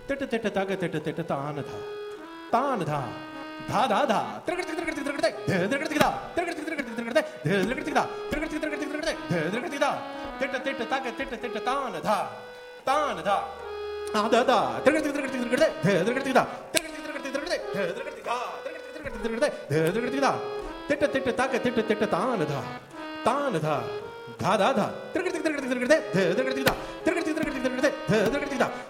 திட்டு திட்டு தக திட்டு திட்டு தானதா தானதா தா தா தா திரகடி திரகடி திரகடி திரகடி தா திரகடி திரகடி திரகடி திரகடி தா திரகடி திரகடி திரகடி திரகடி தா திட்டு திட்டு தக திட்டு திட்டு தானதா தானதா ஆதா திரகடி திரகடி திரகடி திரகடி தா திரகடி திரகடி திரகடி திரகடி தா திரகடி திரகடி திரகடி திரகடி தா திட்டு திட்டு தக திட்டு திட்டு தானதா தானதா தா தா தா திரகடி திரகடி திரகடி திரகடி தா திரகடி திரகடி திரகடி திரகடி தா